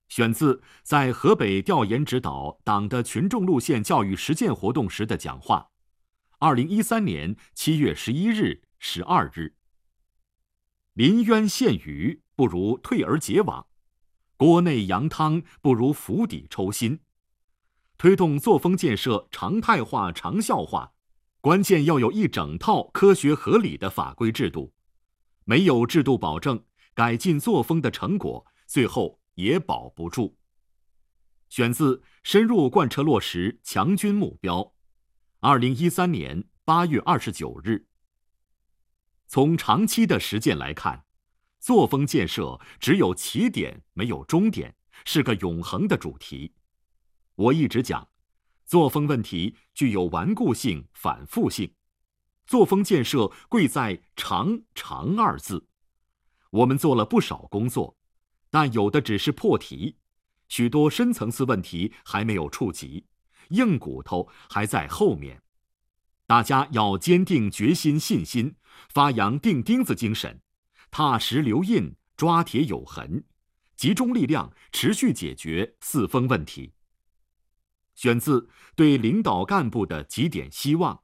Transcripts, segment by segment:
选自在河北调研指导党的群众路线教育实践活动时的讲话，2013年7月11日、12日。临渊羡鱼，不如退而结网；锅内羊汤，不如釜底抽薪。推动作风建设常态化、长效化，关键要有一整套科学合理的法规制度。没有制度保证，改进作风的成果最后也保不住。选自《深入贯彻落实强军目标》，2013年8月29日。从长期的实践来看，作风建设只有起点没有终点，是个永恒的主题。我一直讲，作风问题具有顽固性、反复性。作风建设贵在长二字。我们做了不少工作，但有的只是破题，许多深层次问题还没有触及，硬骨头还在后面。大家要坚定决心、信心，发扬钉钉子精神，踏实留印，抓铁有痕，集中力量持续解决四风问题。选自对领导干部的几点希望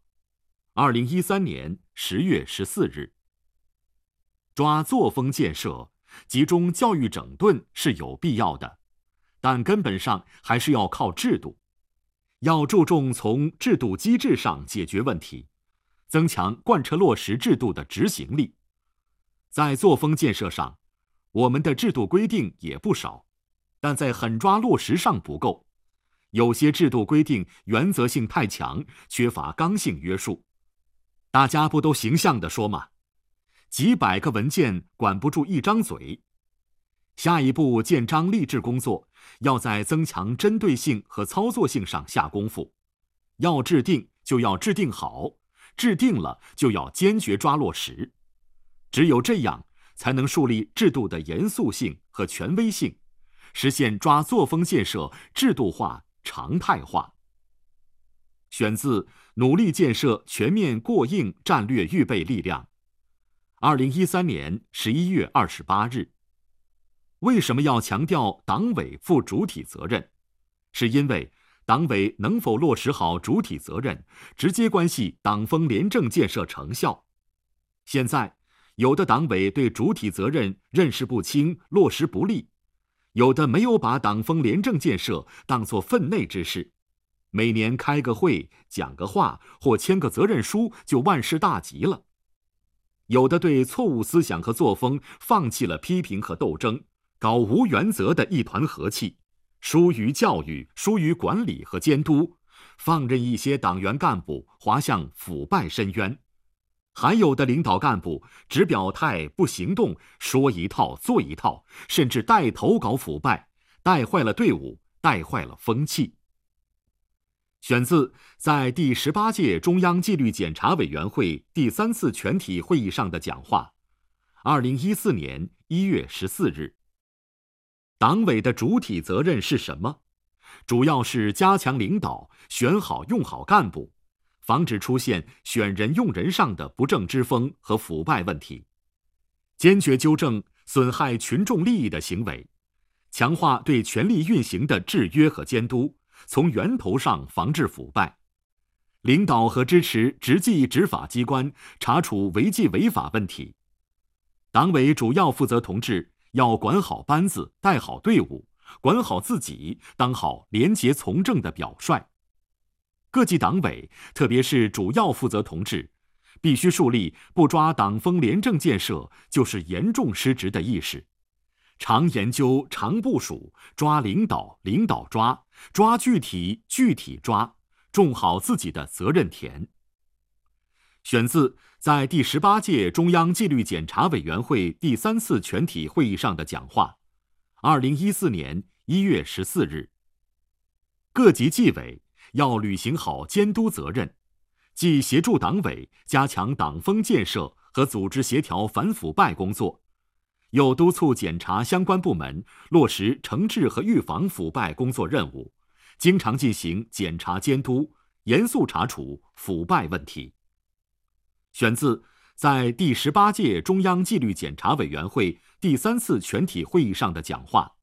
，2013年10月14日。抓作风建设，集中教育整顿是有必要的，但根本上还是要靠制度。要注重从制度机制上解决问题，增强贯彻落实制度的执行力。在作风建设上，我们的制度规定也不少，但在狠抓落实上不够。有些制度规定原则性太强，缺乏刚性约束。大家不都形象地说吗？几百个文件管不住一张嘴。下一步建章立制工作，要在增强针对性和操作性上下功夫。要制定就要制定好，制定了就要坚决抓落实。只有这样，才能树立制度的严肃性和权威性，实现抓作风建设制度化、常态化。选自努力建设全面过硬战略预备力量，2013年11月28日。为什么要强调党委负主体责任？是因为党委能否落实好主体责任，直接关系党风廉政建设成效。现在，有的党委对主体责任认识不清，落实不力；有的没有把党风廉政建设当作分内之事，每年开个会、讲个话或签个责任书就万事大吉了；有的对错误思想和作风放弃了批评和斗争，搞无原则的一团和气，疏于教育，疏于管理和监督，放任一些党员干部滑向腐败深渊。还有的领导干部只表态不行动，说一套做一套，甚至带头搞腐败，带坏了队伍，带坏了风气。选自在第18届中央纪律检查委员会第3次全体会议上的讲话，2014年1月14日。党委的主体责任是什么？主要是加强领导，选好用好干部，防止出现选人用人上的不正之风和腐败问题，坚决纠正损害群众利益的行为，强化对权力运行的制约和监督，从源头上防治腐败。领导和支持执纪执法机关查处违纪违法问题。党委主要负责同志要管好班子，带好队伍，管好自己，当好廉洁从政的表率。各级党委，特别是主要负责同志，必须树立不抓党风廉政建设就是严重失职的意识，常研究、常部署，抓领导，领导抓，抓具体，具体抓，种好自己的责任田。选自在第18届中央纪律检查委员会第3次全体会议上的讲话，2014年1月14日。各级纪委要履行好监督责任，既协助党委加强党风建设和组织协调反腐败工作，又督促检察相关部门落实惩治和预防腐败工作任务，经常进行检查监督，严肃查处腐败问题。选自在第18届中央纪律检查委员会第3次全体会议上的讲话